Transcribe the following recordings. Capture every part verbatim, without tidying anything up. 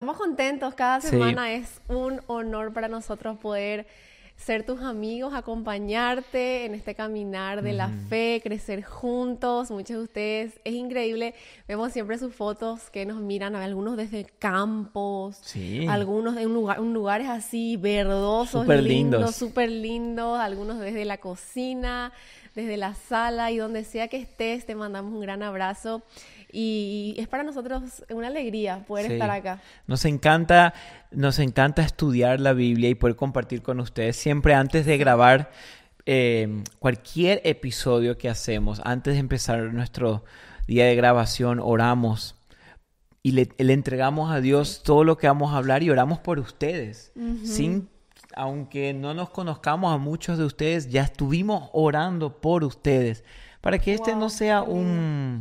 estamos contentos. Cada Sí. semana es un honor para nosotros poder ser tus amigos, acompañarte en este caminar de la fe, crecer juntos. Muchos de ustedes, es increíble, vemos siempre sus fotos que nos miran, algunos desde campos, Sí. algunos en lugar, en lugares así verdosos, Súper lindos, lindos. súper lindos, algunos desde la cocina, desde la sala, y donde sea que estés, te mandamos un gran abrazo. Y es para nosotros una alegría poder Sí. estar acá. Nos encanta, nos encanta estudiar la Biblia y poder compartir con ustedes. Siempre antes de grabar eh, cualquier episodio que hacemos, antes de empezar nuestro día de grabación, oramos y le, le entregamos a Dios todo lo que vamos a hablar y oramos por ustedes. Ujú. Sin, aunque no nos conozcamos a muchos de ustedes, ya estuvimos orando por ustedes para que este Wow, no sea qué lindo. un...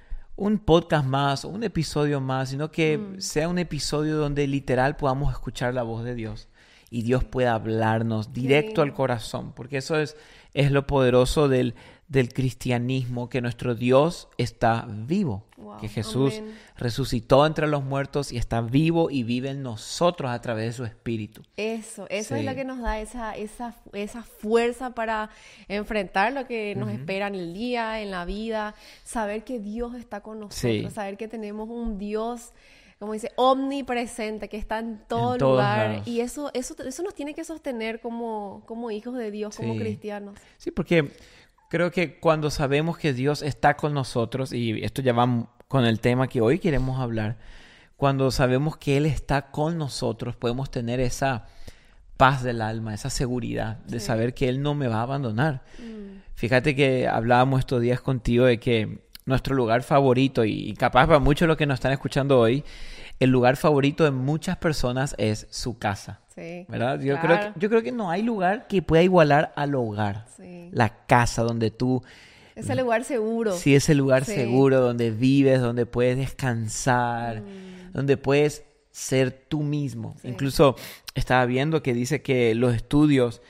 un podcast más, un episodio más, sino que Mm. sea un episodio donde literal podamos escuchar la voz de Dios y Dios pueda hablarnos directo al lindo. corazón, porque eso es, es lo poderoso del, del cristianismo, que nuestro Dios está vivo, Wow, que Jesús amén. resucitó entre los muertos y está vivo y vive en nosotros a través de su Espíritu. Eso, eso Sí. es lo que nos da esa, esa, esa fuerza para enfrentar lo que nos espera en el día, en la vida, saber que Dios está con nosotros, Sí. saber que tenemos un Dios, como dice, omnipresente, que está en todo En todos lugar, lados. y eso, eso, eso nos tiene que sostener como, como hijos de Dios, como Sí. cristianos. Sí, porque creo que cuando sabemos que Dios está con nosotros, y esto ya va m- con el tema que hoy queremos hablar, cuando sabemos que Él está con nosotros, podemos tener esa paz del alma, esa seguridad de Sí. saber que Él no me va a abandonar. Mm. Fíjate que hablábamos estos días contigo de que nuestro lugar favorito, y, y capaz para muchos de los que nos están escuchando hoy, el lugar favorito de muchas personas es su casa. Sí, ¿Verdad? Yo, claro. creo que, yo creo que no hay lugar que pueda igualar al hogar. Sí. La casa donde tú, Es el lugar seguro. sí, ese lugar Sí. seguro donde vives, donde puedes descansar, Mm. donde puedes ser tú mismo. Sí. Incluso estaba viendo que dice que los estudios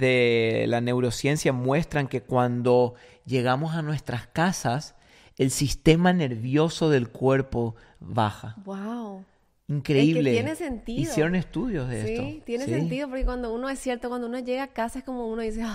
de la neurociencia muestran que cuando llegamos a nuestras casas, el sistema nervioso del cuerpo baja. Wow. Increíble. Es que tiene sentido. Hicieron estudios de Sí, esto. tiene Sí. sentido, porque cuando uno es cierto, cuando uno llega a casa es como uno dice, "Ay,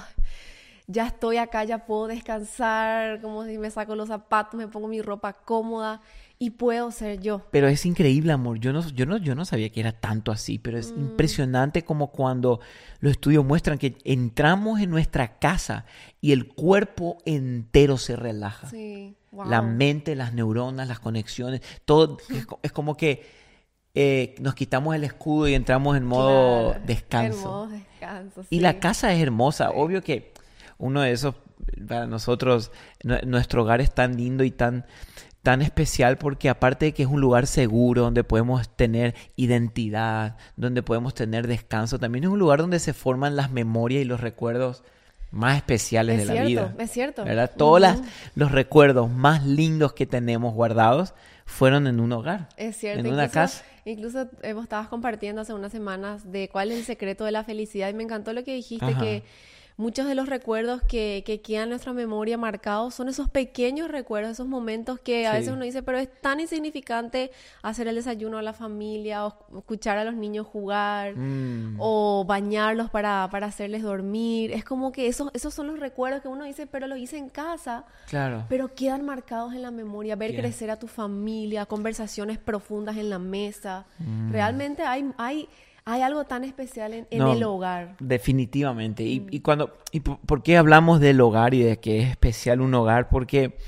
ya estoy acá, ya puedo descansar, como si me saco los zapatos, me pongo mi ropa cómoda y puedo ser yo". Pero es increíble, amor. Yo no, yo no, yo no sabía que era tanto así, pero Mm. es impresionante como cuando los estudios muestran que entramos en nuestra casa y el cuerpo entero se relaja. Sí, wow. La mente, las neuronas, las conexiones, todo es, co- es como que eh, nos quitamos el escudo y entramos en modo Claro, descanso. en modo descanso, Y sí. la casa es hermosa. Obvio que uno de esos, para nosotros, nu- nuestro hogar es tan lindo y tan, tan especial porque aparte de que es un lugar seguro donde podemos tener identidad, donde podemos tener descanso, también es un lugar donde se forman las memorias y los recuerdos más especiales Es de la cierto, vida. es cierto. ¿Verdad? Todos las- Ujú. los recuerdos más lindos que tenemos guardados fueron en un hogar, Es cierto. en una incluso, casa. Incluso eh, vos estabas compartiendo hace unas semanas de cuál es el secreto de la felicidad, y me encantó lo que dijiste, Ajá. que muchos de los recuerdos que, que quedan en nuestra memoria marcados son esos pequeños recuerdos, esos momentos que a Sí. veces uno dice, pero es tan insignificante hacer el desayuno a la familia, o escuchar a los niños jugar, Mm. o bañarlos para, para hacerles dormir. Es como que esos, esos son los recuerdos que uno dice, pero lo hice en casa. Claro. Pero quedan marcados en la memoria, ver Quedan. crecer a tu familia, conversaciones profundas en la mesa. Mm. Realmente hay, hay, hay algo tan especial en, en No, el hogar. Definitivamente. Y, Mm. y cuando, y por, ¿por qué hablamos del hogar y de que es especial un hogar? Porque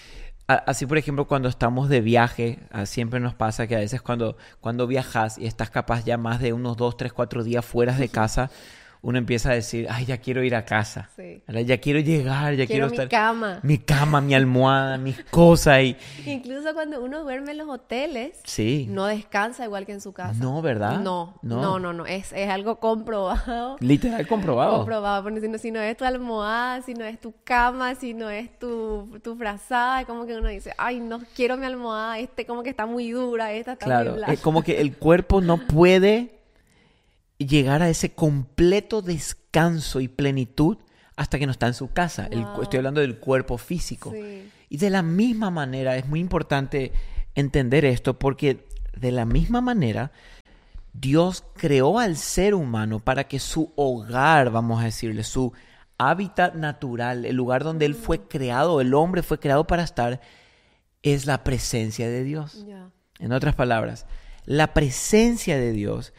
a- así, por ejemplo, cuando estamos de viaje, ah, siempre nos pasa que a veces cuando, cuando viajas y estás capaz ya más de unos dos, tres, cuatro días fuera de casa, uno empieza a decir, ay, ya quiero ir a casa. Sí. ¿Verdad? Ya quiero llegar, ya quiero, Quiero mi estar... cama. Mi cama, mi almohada, mis cosas y... Incluso cuando uno duerme en los hoteles, Sí. no descansa igual que en su casa. No, ¿verdad? No, No. no, no, no. Es, es algo comprobado. Literal comprobado. Comprobado, porque si no, si no es tu almohada, si no es tu cama, si no es tu, tu frazada, como que uno dice, ay, no quiero mi almohada, este como que está muy dura, esta está Claro, muy blanda. es como que el cuerpo no puede llegar a ese completo descanso y plenitud hasta que no está en su casa. El cu- Wow. estoy hablando del cuerpo físico. Sí. Y de la misma manera, es muy importante entender esto porque de la misma manera Dios creó al ser humano para que su hogar, vamos a decirle, su hábitat natural, el lugar donde él fue creado, el hombre fue creado para estar, es la presencia de Dios. Ya. En otras palabras, la presencia de Dios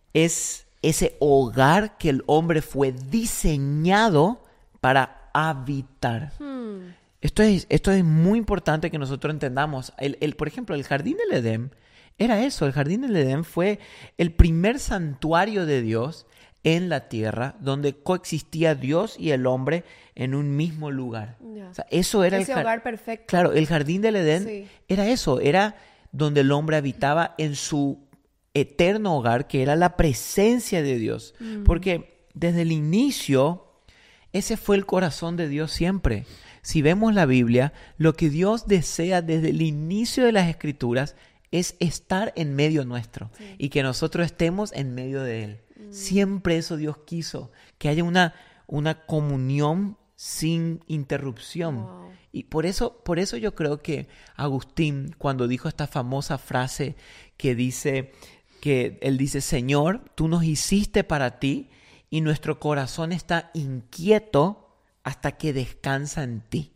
es ese hogar que el hombre fue diseñado para habitar. Hmm. Esto es, esto es muy importante que nosotros entendamos. El, el, por ejemplo, el jardín del Edén era eso. El jardín del Edén fue el primer santuario de Dios en la tierra, donde coexistía Dios y el hombre en un mismo lugar. Ya. O sea, eso era Ese el jar- hogar perfecto. Claro, el jardín del Edén Sí. era eso, era donde el hombre habitaba en su eterno hogar, que era la presencia de Dios. Mm. Porque desde el inicio, ese fue el corazón de Dios siempre. Si vemos la Biblia, lo que Dios desea desde el inicio de las Escrituras es estar en medio nuestro, Sí. y que nosotros estemos en medio de Él. Siempre eso Dios quiso, que haya una, una comunión sin interrupción. Wow. Y por eso, por eso yo creo que Agustín, cuando dijo esta famosa frase que dice, que él dice, Señor, tú nos hiciste para ti y nuestro corazón está inquieto hasta que descansa en ti.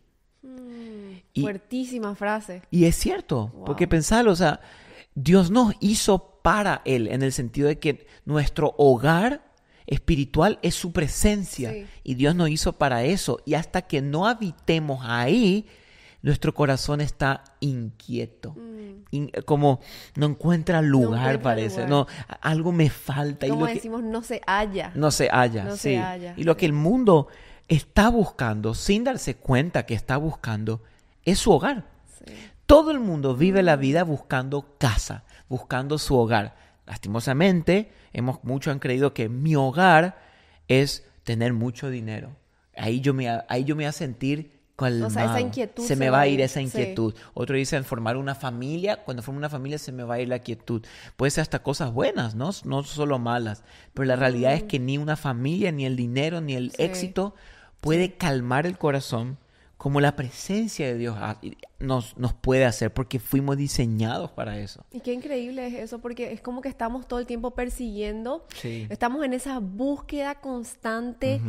Mm. Y- Fuertísima frase. Y es cierto, Wow. porque pensalo, o sea, Dios nos hizo para Él, en el sentido de que nuestro hogar espiritual es su presencia, Sí. y Dios nos hizo para eso, y hasta que no habitemos ahí, nuestro corazón está inquieto, Mm. In- como no encuentra lugar, encuentra parece, lugar. no, a- algo me falta, y Como lo que decimos, no se halla. no se halla, No sí. se halla, Y lo sí. que el mundo está buscando, sin darse cuenta que está buscando, es su hogar. Sí. Todo el mundo vive la vida buscando casa, buscando su hogar. Lastimosamente, hemos, muchos han creído que mi hogar es tener mucho dinero. Ahí yo me, ahí yo me voy a sentir calmado. O sea, esa inquietud se me se va va a a ir ir, esa sí. inquietud. Otros dicen formar una familia. Cuando formo una familia se me va a ir la quietud. Puede ser hasta cosas buenas, ¿no? No solo malas. Pero la realidad es que ni una familia, ni el dinero, ni el Sí. éxito puede calmar el corazón como la presencia de Dios ha- nos, nos puede hacer, porque fuimos diseñados para eso. Y qué increíble es eso, porque es como que estamos todo el tiempo persiguiendo, Sí. estamos en esa búsqueda constante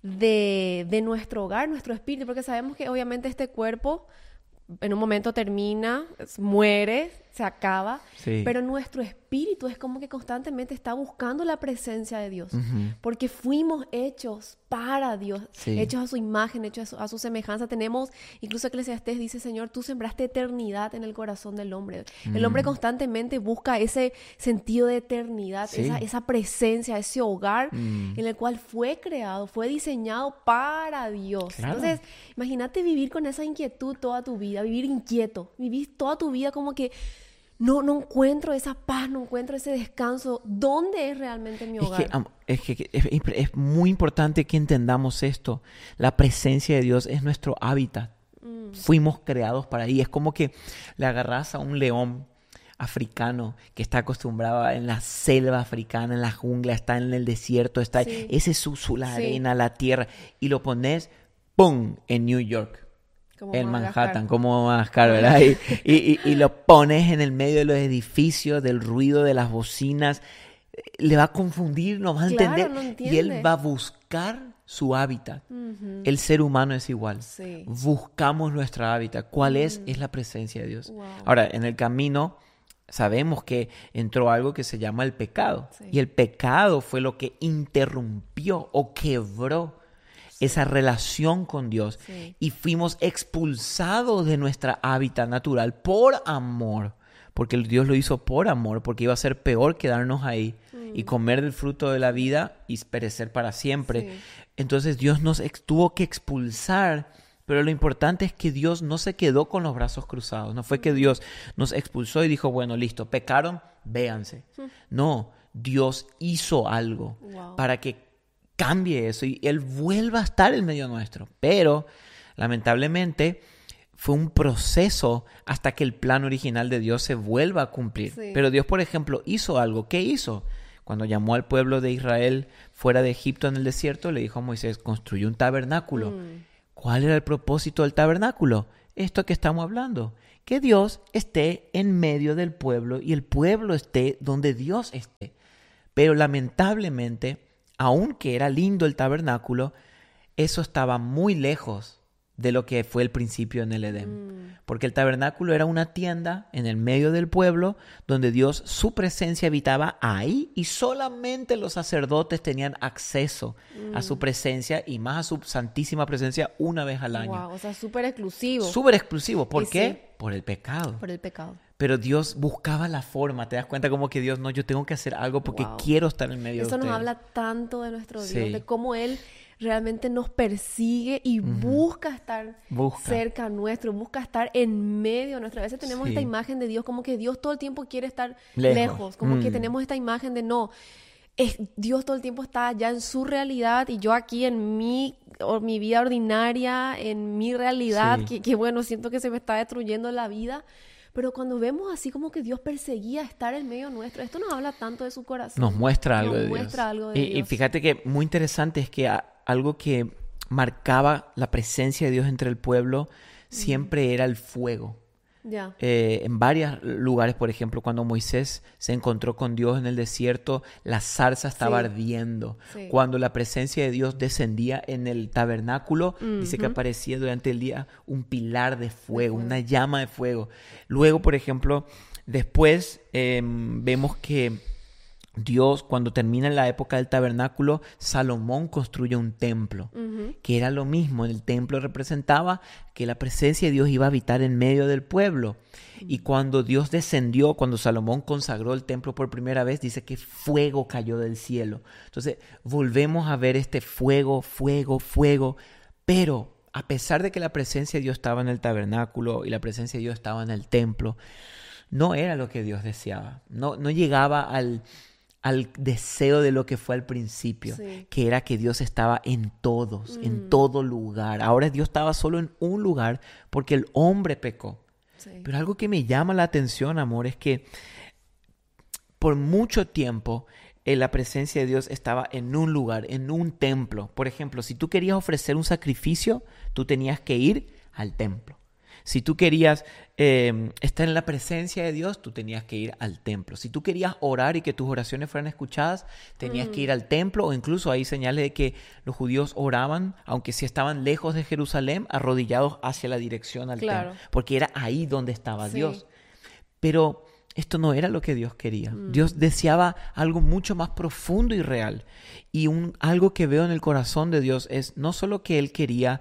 de, de nuestro hogar, nuestro espíritu, porque sabemos que obviamente este cuerpo en un momento termina, es- muere, se acaba, Sí. pero nuestro espíritu es como que constantemente está buscando la presencia de Dios, Ujú. porque fuimos hechos para Dios, Sí. hechos a su imagen, hechos a su, a su semejanza. Tenemos, incluso Eclesiastés dice, Señor, tú sembraste eternidad en el corazón del hombre. El hombre constantemente busca ese sentido de eternidad, Sí. esa, esa presencia, ese hogar Mm. en el cual fue creado, fue diseñado para Dios. Claro. Entonces, imagínate vivir con esa inquietud toda tu vida, vivir inquieto, vivir toda tu vida como que no, no encuentro esa paz, no encuentro ese descanso. ¿Dónde es realmente mi Es hogar? que, am- es, que es, es muy importante que entendamos esto. La presencia de Dios es nuestro hábitat. Mm. Fuimos creados para ahí. Es como que le agarras a un león africano que está acostumbrado a- en la selva africana, en la jungla, está en el desierto, está Sí. ese es su, su- la Sí. arena, la tierra, y lo pones, ¡pum!, en New York. Como En Madagascar. Manhattan, como Madagascar, ¿verdad? Y, y, y- y lo pones en el medio de los edificios, del ruido de las bocinas. eh, Le va a confundir, no va a Claro, entender. no Y entiende. él va a buscar su hábitat. Ujú. El ser humano es igual. Sí. Buscamos nuestra hábitat. ¿Cuál es? Es la presencia de Dios. Wow. Ahora, en el camino sabemos que entró algo que se llama el pecado. Sí. Y el pecado fue lo que interrumpió o quebró esa relación con Dios. Sí. Y fuimos expulsados de nuestra hábitat natural por amor. Porque el Dios lo hizo por amor, porque iba a ser peor quedarnos ahí y comer del fruto de la vida y perecer para siempre. Sí. Entonces Dios nos ex- tuvo que expulsar, pero lo importante es que Dios no se quedó con los brazos cruzados. No fue que Dios nos expulsó y dijo, bueno, listo, pecaron, véanse. No, Dios hizo algo Wow. para que cambie eso y Él vuelva a estar en medio nuestro. Pero, lamentablemente, fue un proceso hasta que el plan original de Dios se vuelva a cumplir. Sí. Pero Dios, por ejemplo, hizo algo. ¿Qué hizo? Cuando llamó al pueblo de Israel fuera de Egipto en el desierto, le dijo a Moisés, construyó un tabernáculo. Mm. ¿Cuál era el propósito del tabernáculo? Esto que estamos hablando. Que Dios esté en medio del pueblo y el pueblo esté donde Dios esté. Pero lamentablemente, aunque era lindo el tabernáculo, eso estaba muy lejos de lo que fue el principio en el Edén. Mm. Porque el tabernáculo era una tienda en el medio del pueblo donde Dios, su presencia habitaba ahí y solamente los sacerdotes tenían acceso mm. a su presencia y más a su santísima presencia una vez al año. Wow, o sea, súper exclusivo. Súper exclusivo. ¿Por y qué? Sí. Por el pecado. Por el pecado. Pero Dios buscaba la forma. Te das cuenta como que Dios, no, yo tengo que hacer algo porque wow. quiero estar en medio Eso de ustedes. Eso nos habla tanto de nuestro Dios, sí. de cómo Él realmente nos persigue y uh-huh. busca estar busca. cerca nuestro, busca estar en medio nuestro. A veces tenemos sí. esta imagen de Dios como que Dios todo el tiempo quiere estar lejos, lejos como mm. que tenemos esta imagen de no, es, Dios todo el tiempo está ya en su realidad y yo aquí en mi, o mi vida ordinaria, en mi realidad, sí. que, que bueno, siento que se me está destruyendo la vida. Pero cuando vemos así como que Dios perseguía estar en medio nuestro, esto nos habla tanto de su corazón. Nos muestra algo nos de muestra Dios. Algo de y, Dios. Y fíjate que muy interesante es que a, algo que marcaba la presencia de Dios entre el pueblo siempre mm. era el fuego. Yeah. Eh, en varios lugares, por ejemplo, cuando Moisés se encontró con Dios en el desierto, la zarza estaba sí. ardiendo. Sí. Cuando la presencia de Dios descendía en el tabernáculo, uh-huh. dice que aparecía durante el día un pilar de fuego, uh-huh. una llama de fuego. Luego, por ejemplo, después eh, vemos que Dios, cuando termina la época del tabernáculo, Salomón construye un templo, uh-huh. que era lo mismo. El templo representaba que la presencia de Dios iba a habitar en medio del pueblo. Uh-huh. Y cuando Dios descendió, cuando Salomón consagró el templo por primera vez, dice que fuego cayó del cielo. Entonces, volvemos a ver este fuego, fuego, fuego. Pero, a pesar de que la presencia de Dios estaba en el tabernáculo y la presencia de Dios estaba en el templo, no era lo que Dios deseaba. No, no llegaba al... al deseo de lo que fue al principio, sí. que era que Dios estaba en todos, mm. en todo lugar. Ahora Dios estaba solo en un lugar porque el hombre pecó. Sí. Pero algo que me llama la atención, amor, es que por mucho tiempo eh, la presencia de Dios estaba en un lugar, en un templo. Por ejemplo, si tú querías ofrecer un sacrificio, tú tenías que ir al templo. Si tú querías eh, estar en la presencia de Dios, tú tenías que ir al templo. Si tú querías orar y que tus oraciones fueran escuchadas, tenías mm. que ir al templo. O incluso hay señales de que los judíos oraban, aunque sí estaban lejos de Jerusalén, arrodillados hacia la dirección al claro. templo. Porque era ahí donde estaba sí. Dios. Pero esto no era lo que Dios quería. Mm. Dios deseaba algo mucho más profundo y real. Y un, algo que veo en el corazón de Dios es no solo que Él quería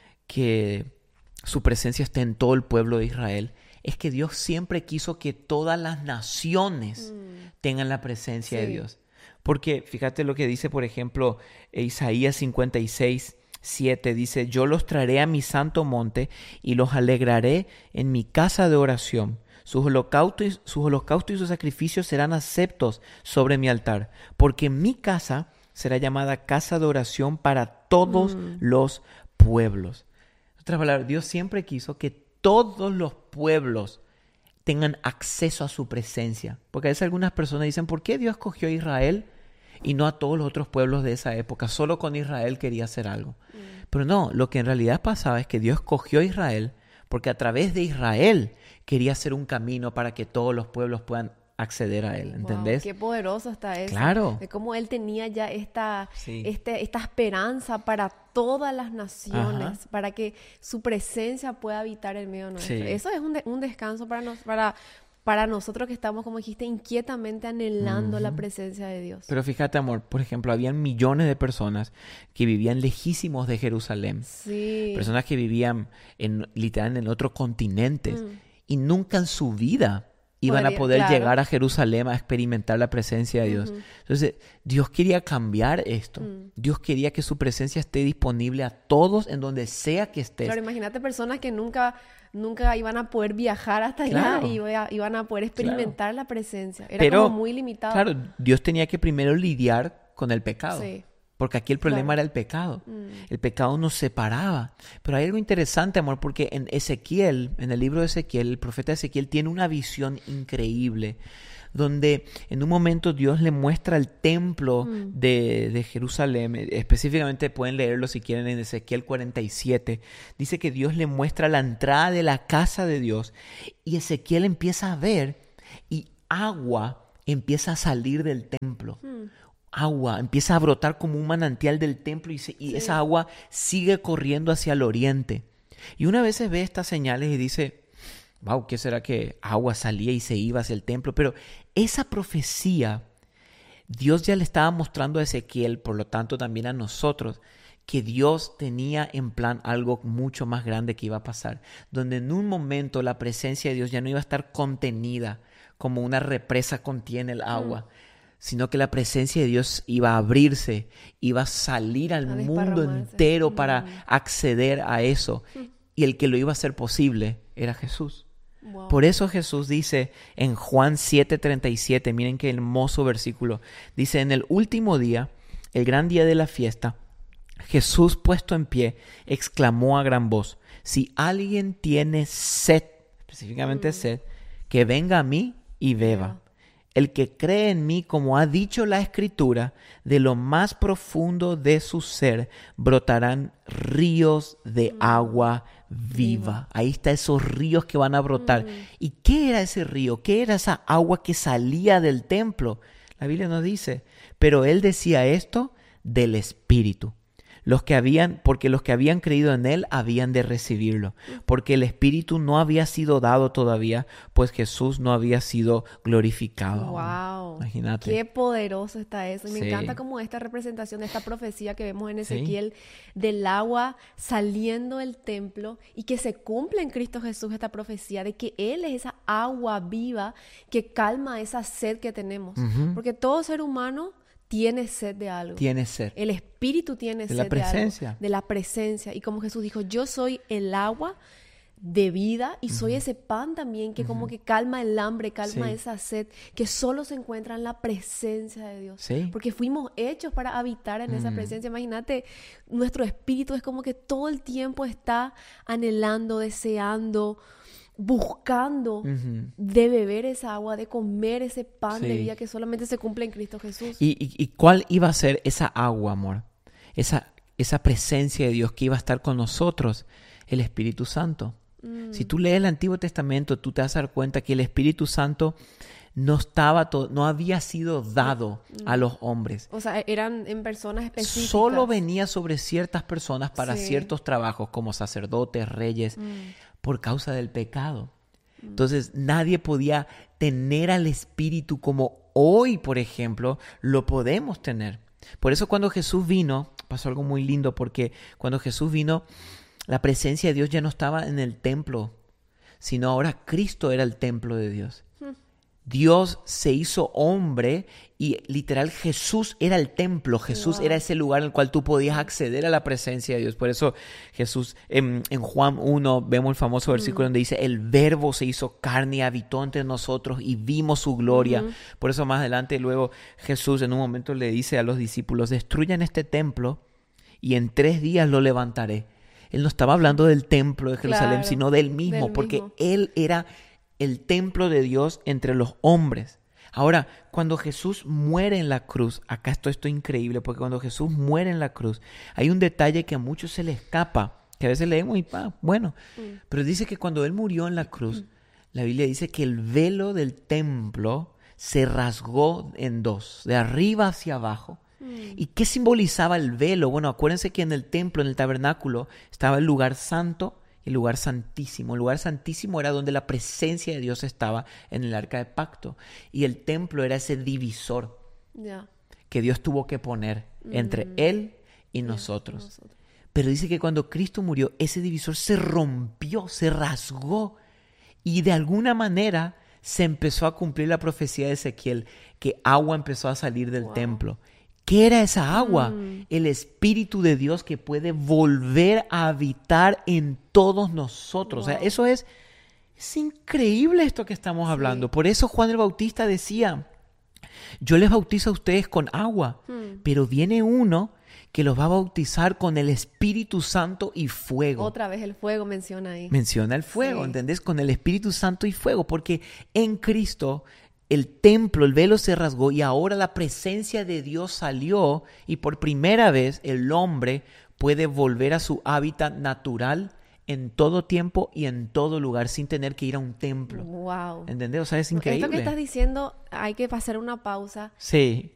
que su presencia esté en todo el pueblo de Israel, es que Dios siempre quiso que todas las naciones mm. tengan la presencia sí. de Dios. Porque fíjate lo que dice, por ejemplo, Isaías cincuenta y seis, siete, dice: yo los traeré a mi santo monte y los alegraré en mi casa de oración. Sus holocaustos, sus holocaustos y sus sacrificios serán aceptos sobre mi altar, porque mi casa será llamada casa de oración para todos mm. los pueblos. Otra palabra, Dios siempre quiso que todos los pueblos tengan acceso a su presencia. Porque a veces algunas personas dicen, ¿por qué Dios escogió a Israel y no a todos los otros pueblos de esa época? Solo con Israel quería hacer algo. Mm. Pero no, lo que en realidad pasaba es que Dios escogió a Israel porque a través de Israel quería hacer un camino para que todos los pueblos puedan acceder a Él, ¿entendés? Wow, qué poderoso está eso. Claro. De cómo Él tenía ya esta, sí. este, esta esperanza para todas las naciones, Ajá. para que su presencia pueda habitar en medio nuestro. Sí. Eso es un, de, un descanso para, nos, para, para nosotros que estamos, como dijiste, inquietamente anhelando uh-huh. la presencia de Dios. Pero fíjate, amor, por ejemplo, habían millones de personas que vivían lejísimos de Jerusalén. Sí. Personas que vivían en, literal en otro continente mm. y nunca en su vida iban Podría, a poder claro. llegar a Jerusalén a experimentar la presencia de Dios. Uh-huh. Entonces, Dios quería cambiar esto. Uh-huh. Dios quería que su presencia esté disponible a todos en donde sea que estés. Claro, imagínate personas que nunca, nunca iban a poder viajar hasta allá claro. y iba, iban a poder experimentar claro. la presencia. Era Pero, como muy limitado. Claro, Dios tenía que primero lidiar con el pecado. Sí. Porque aquí el problema claro. era el pecado. Mm. El pecado nos separaba. Pero hay algo interesante, amor, porque en Ezequiel, en el libro de Ezequiel, el profeta Ezequiel tiene una visión increíble, donde en un momento Dios le muestra el templo mm. de, de Jerusalén. Específicamente pueden leerlo si quieren en Ezequiel cuarenta y siete. Dice que Dios le muestra la entrada de la casa de Dios y Ezequiel empieza a ver y agua empieza a salir del templo. Mm. Agua empieza a brotar como un manantial del templo y, se, y Sí. esa agua sigue corriendo hacia el oriente. Y una vez ve estas señales y dice, wow, ¿qué será que agua salía y se iba hacia el templo? Pero esa profecía, Dios ya le estaba mostrando a Ezequiel, por lo tanto también a nosotros, que Dios tenía en plan algo mucho más grande que iba a pasar, donde en un momento la presencia de Dios ya no iba a estar contenida como una represa contiene el agua, mm. sino que la presencia de Dios iba a abrirse, iba a salir al A mundo desparramarse. entero Mm. para acceder a eso. Mm. Y el que lo iba a hacer posible era Jesús. Wow. Por eso Jesús dice en Juan siete treinta y siete, miren qué hermoso versículo, dice, en el último día, el gran día de la fiesta, Jesús puesto en pie, exclamó a gran voz, si alguien tiene sed, específicamente mm. sed, que venga a mí y beba. Yeah. El que cree en mí, como ha dicho la Escritura, de lo más profundo de su ser brotarán ríos de mm. agua viva. viva. Ahí está esos ríos que van a brotar. Mm. ¿Y qué era ese río? ¿Qué era esa agua que salía del templo? La Biblia nos dice, pero él decía esto del Espíritu. Los que habían, porque los que habían creído en él habían de recibirlo, porque el Espíritu no había sido dado todavía, pues Jesús no había sido glorificado. Wow, imagínate. Qué poderoso está eso. Y me sí. encanta como esta representación de esta profecía que vemos en Ezequiel sí. del agua saliendo del templo y que se cumple en Cristo Jesús esta profecía de que Él es esa agua viva que calma esa sed que tenemos, uh-huh. porque todo ser humano tiene sed de algo. Tiene sed. El Espíritu tiene de sed la presencia. de algo. De la presencia. Y como Jesús dijo, yo soy el agua de vida y uh-huh. soy ese pan también que uh-huh. como que calma el hambre, calma sí. esa sed, que solo se encuentra en la presencia de Dios. Sí. Porque fuimos hechos para habitar en uh-huh. esa presencia. Imagínate, nuestro espíritu es como que todo el tiempo está anhelando, deseando, buscando uh-huh. de beber esa agua, de comer ese pan sí. de vida que solamente se cumple en Cristo Jesús. ¿Y, y, y cuál iba a ser esa agua, amor? Esa, esa presencia de Dios que iba a estar con nosotros, el Espíritu Santo. Mm. Si tú lees el Antiguo Testamento, tú te vas a dar cuenta que el Espíritu Santo no estaba todo, no había sido dado mm. a los hombres. O sea, eran en personas específicas. Solo venía sobre ciertas personas para sí. ciertos trabajos, como sacerdotes, reyes, mm. por causa del pecado. Mm. Entonces, nadie podía tener al Espíritu como hoy, por ejemplo, lo podemos tener. Por eso cuando Jesús vino, pasó algo muy lindo, porque cuando Jesús vino, la presencia de Dios ya no estaba en el templo, sino ahora Cristo era el templo de Dios. Dios se hizo hombre y literal Jesús era el templo. Jesús wow. era ese lugar en el cual tú podías acceder a la presencia de Dios. Por eso Jesús, en, en Juan uno, vemos el famoso versículo mm. donde dice, el verbo se hizo carne y habitó entre nosotros y vimos su gloria. Mm. Por eso más adelante luego Jesús en un momento le dice a los discípulos, destruyan este templo y en tres días lo levantaré. Él no estaba hablando del templo de Jerusalén, claro, sino del mismo, del porque mismo. Él era el templo de Dios entre los hombres. Ahora, cuando Jesús muere en la cruz, acá esto esto es increíble, porque cuando Jesús muere en la cruz, hay un detalle que a muchos se les escapa, que a veces leemos y ah, bueno, mm. pero dice que cuando Él murió en la cruz, mm. la Biblia dice que el velo del templo se rasgó en dos, de arriba hacia abajo. Mm. ¿Y qué simbolizaba el velo? Bueno, acuérdense que en el templo, en el tabernáculo, estaba el lugar santo, el lugar santísimo. El lugar santísimo era donde la presencia de Dios estaba en el arca de pacto. Y el templo era ese divisor yeah. que Dios tuvo que poner entre mm. Él y yeah, nosotros. nosotros. Pero dice que cuando Cristo murió, ese divisor se rompió, se rasgó. Y de alguna manera se empezó a cumplir la profecía de Ezequiel, que agua empezó a salir del wow. templo. ¿Qué era esa agua? Mm. El Espíritu de Dios que puede volver a habitar en todos nosotros. Wow. O sea, eso es, es increíble esto que estamos sí. hablando. Por eso Juan el Bautista decía, yo les bautizo a ustedes con agua, mm. pero viene uno que los va a bautizar con el Espíritu Santo y fuego. Otra vez el fuego menciona ahí. Menciona el fuego, sí. ¿entendés? Con el Espíritu Santo y fuego, porque en Cristo el templo, el velo se rasgó y ahora la presencia de Dios salió y por primera vez el hombre puede volver a su hábitat natural en todo tiempo y en todo lugar sin tener que ir a un templo. Wow. ¿Entendés? O sea, es Esto que increíble. estás diciendo, hay que pasar una pausa Sí.